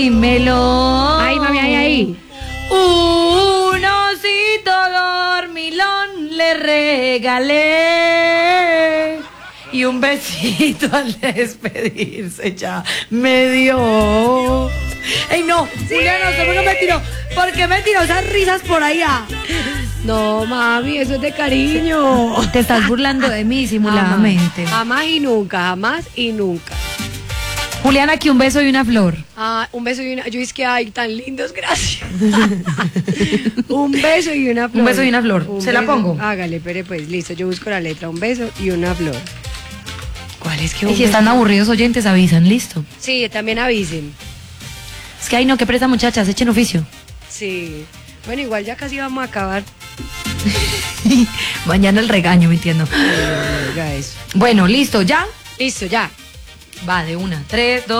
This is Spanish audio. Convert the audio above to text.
Melón. Ay, mami, ahí. Un osito dormilón le regalé y un besito al despedirse ya me dio. ¡Ey, no! Sí. Juliana, ¿por qué me tiró? ¿Por qué me tiró esas risas por allá? No, mami, eso es de cariño. Te estás burlando de mí simuladamente. Jamás y nunca, jamás y nunca. Juliana, aquí un beso y una flor. Ah, un beso y una... Yo es que, ay, tan lindos, gracias. Un beso y una flor. Un beso y una flor. ¿Se la pongo? Hágale, pero pues, listo, yo busco la letra. Un beso y una flor. ¿Cuál es que Y si están aburridos oyentes, avisan, listo. Sí, también avisen. Es que, ay, no, qué presa, muchachas, echen oficio. Sí. Bueno, igual ya casi vamos a acabar. Mañana el regaño, me entiendo. Eso. Bueno, listo, ¿ya? Listo, ya. Va, de una. 3, 2.